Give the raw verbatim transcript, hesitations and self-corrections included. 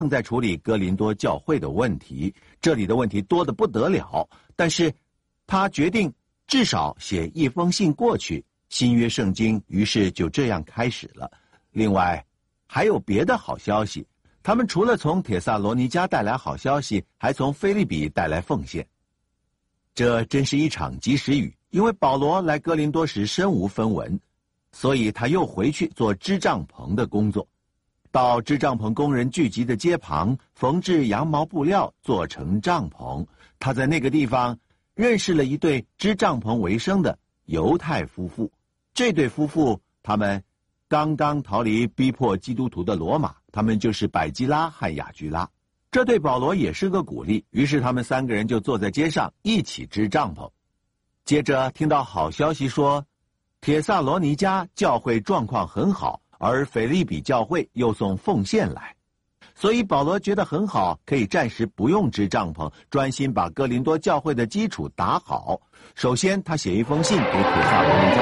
正在处理哥林多教会的问题，这里的问题多得不得了。但是，他决定至少写一封信过去。新约圣经于是就这样开始了。另外，还有别的好消息。他们除了从帖撒罗尼迦带来好消息，还从腓立比带来奉献。这真是一场及时雨，因为保罗来哥林多时身无分文，所以他又回去做织帐篷的工作。到织帐篷工人聚集的街旁，缝制羊毛布料，做成帐篷。他在那个地方认识了一对织帐篷为生的犹太夫妇。这对夫妇他们刚刚逃离逼迫基督徒的罗马，他们就是百基拉和雅居拉。这对保罗也是个鼓励，于是他们三个人就坐在街上一起织帐篷。接着听到好消息说，帖撒罗尼迦教会状况很好，而腓立比教会又送奉献来，所以保罗觉得很好，可以暂时不用织帐篷，专心把哥林多教会的基础打好。首先他写一封信给帖撒罗尼迦